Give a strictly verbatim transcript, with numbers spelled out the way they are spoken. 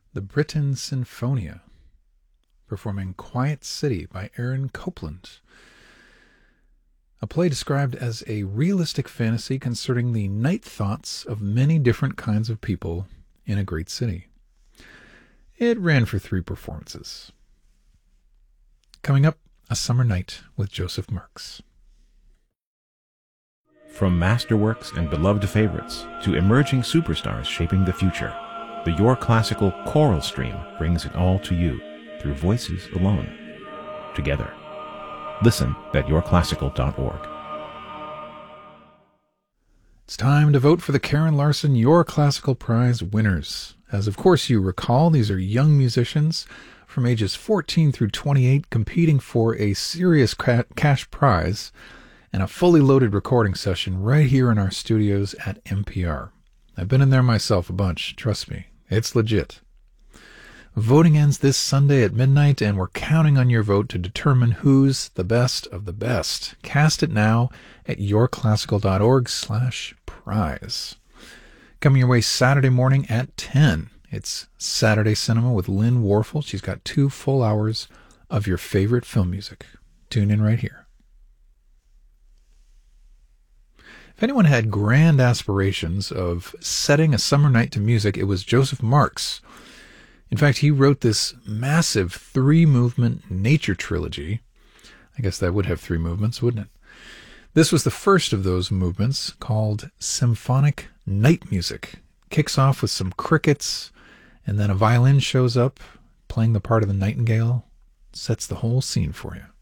the Britten Sinfonia, performing Quiet City by Aaron Copland, a play described as a realistic fantasy concerning the night thoughts of many different kinds of people in a great city. It ran for three performances. Coming up, A Summer Night with Joseph Marks. From masterworks and beloved favorites to emerging superstars shaping the future, the Your Classical choral stream brings it all to you through voices alone, together. Listen at your classical dot org. It's time to vote for the Karen Larson Your Classical Prize winners. As of course you recall, these are young musicians from ages fourteen through twenty-eight competing for a serious ca- cash prize and a fully loaded recording session right here in our studios at N P R. I've been in there myself a bunch, trust me. It's legit. Voting ends this Sunday at midnight, and we're counting on your vote to determine who's the best of the best. Cast it now at your classical dot org slash prize. Coming your way Saturday morning at ten. It's Saturday Cinema with Lynn Warfel. She's got two full hours of your favorite film music. Tune in right here. If anyone had grand aspirations of setting a summer night to music, it was Joseph Marks. In fact, he wrote this massive three-movement nature trilogy. I guess that would have three movements, wouldn't it? This was the first of those movements, called Symphonic Night Music. Kicks off with some crickets, and then a violin shows up, playing the part of the nightingale. Sets the whole scene for you.